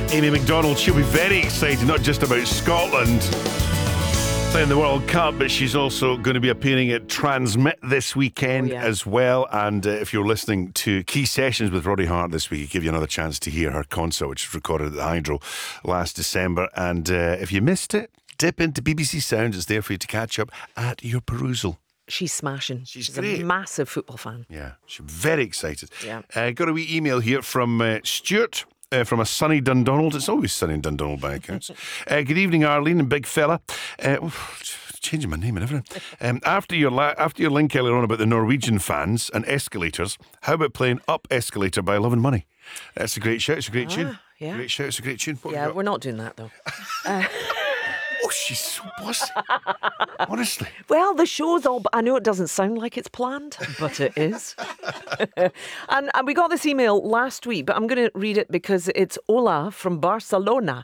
Amy Macdonald, she'll be very excited, not just about Scotland playing the World Cup, but she's also going to be appearing at Transmit this weekend as well. And if you're listening to Key Sessions with Roddy Hart this week, I give you another chance to hear her concert, which was recorded at the Hydro last December. And if you missed it, dip into BBC Sounds. It's there for you to catch up at your perusal. She's smashing. She's great. A massive football fan. Yeah, she's very excited. Yeah. Got a wee email here from Stuart. From a sunny Dundonald. It's always sunny in Dundonald by accounts. Good evening, Arlene and big fella. Changing my name and everything. After your link earlier on about the Norwegian fans and escalators, how about playing Up Escalator by Love and Money? That's a great shout. It's a great tune. Yeah. Great shout. It's a great tune. We're not doing that though. Oh, she's so bossy. Honestly. Well, the show's all... I know it doesn't sound like it's planned, but it is. and we got this email last week, but I'm going to read it because it's Ola from Barcelona.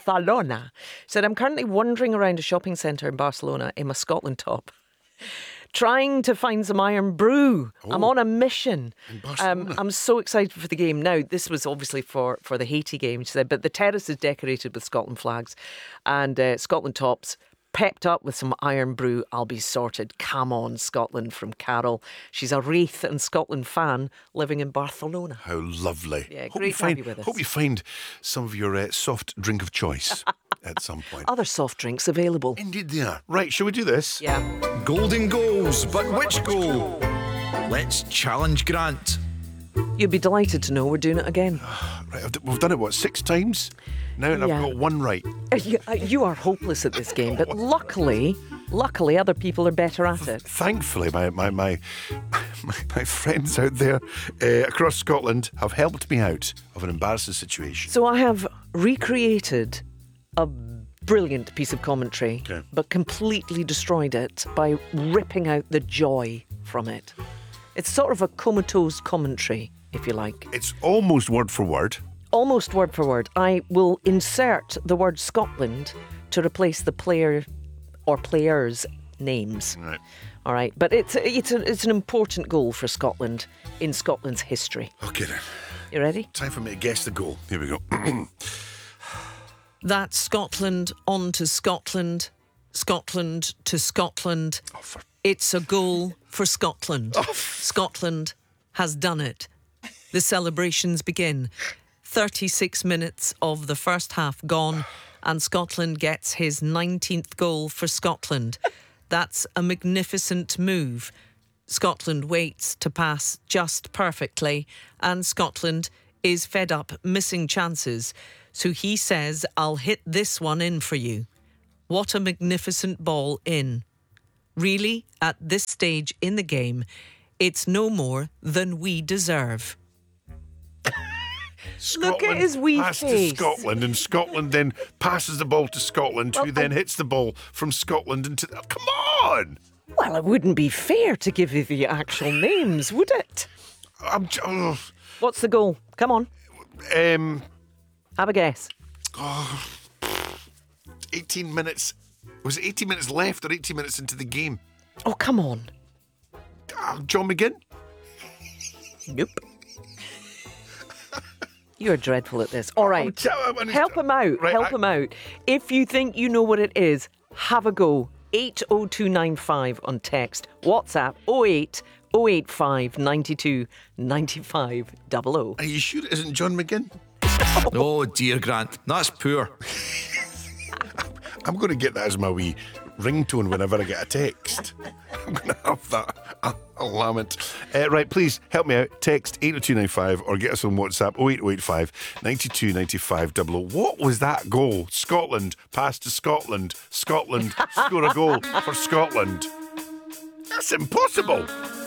Said, I'm currently wandering around a shopping centre in Barcelona in my Scotland top, trying to find some Iron Brew. I'm on a mission. I'm so excited for the game. Now, this was obviously for the Haiti game, she said, but the terrace is decorated with Scotland flags and Scotland tops. Pepped up with some Iron Brew, I'll be sorted. Come on, Scotland, from Carol. She's a Wraith and Scotland fan living in Barcelona. How lovely. Yeah, great to have you with us. Hope you find some of your soft drink of choice at some point. Other soft drinks available. Indeed they are. Right, shall we do this? Yeah. Golden goals, but which goal? Let's challenge Grant. You'd be delighted to know we're doing it again. Right, we've done it, 6 times? Now and I've got one right. You are hopeless at this game, but luckily other people are better at it. Thankfully, my friends out there across Scotland have helped me out of an embarrassing situation. So I have recreated a brilliant piece of commentary, but completely destroyed it by ripping out the joy from it. It's sort of a comatose commentary, if you like. It's almost word for word. Almost word for word. I will insert the word Scotland to replace the player or players' names. Right. All right. But it's an important goal for Scotland in Scotland's history. Okay then. You ready? Time for me to guess the goal. Here we go. That's Scotland on to Scotland. Scotland to Scotland. It's a goal for Scotland. Scotland has done it. The celebrations begin. 36 minutes of the first half gone, and Scotland gets his 19th goal for Scotland. That's a magnificent move. Scotland waits to pass just perfectly, and Scotland is fed up missing chances. So he says, I'll hit this one in for you. What a magnificent ball in. Really, at this stage in the game, it's no more than we deserve. Look at his wee pass face. to Scotland, and Scotland then passes the ball to Scotland, who then hits the ball from Scotland into... Oh, come on! Well, it wouldn't be fair to give you the actual names, would it? What's the goal? Come on. Have a guess. 18 minutes. Was it 18 minutes left or 18 minutes into the game? Oh, come on. John McGinn? Nope. You're dreadful at this. All right. Help him out. Right, Help him out. If you think you know what it is, have a go. 80295 on text. WhatsApp 08 085 92 95 00. Are you sure it isn't John McGinn? Oh dear, Grant. That's poor. I'm going to get that as my wee ringtone whenever I get a text. I'm going to have that. I'll lament. Right, please help me out. Text 80295 or get us on WhatsApp 08085 92 95 00. What was that goal? Scotland, pass to Scotland. Scotland, score a goal for Scotland. That's impossible.